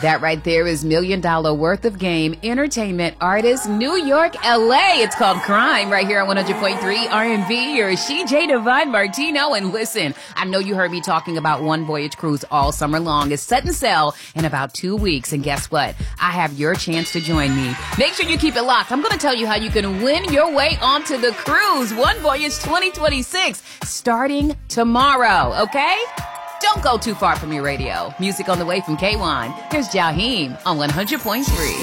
That right there is $1 million worth of game, entertainment, artists, New York, LA. It's called Crime right here on 100.3 R&B. You're CJ Divine Martino. And listen, I know you heard me talking about One Voyage Cruise all summer long. It's set and sail in about 2 weeks. And guess what? I have your chance to join me. Make sure you keep it locked. I'm going to tell you how you can win your way onto the cruise. One Voyage 2026 starting tomorrow. Okay? Don't go too far from your radio. Music on the way from K1. Here's Jaheim on 100.3.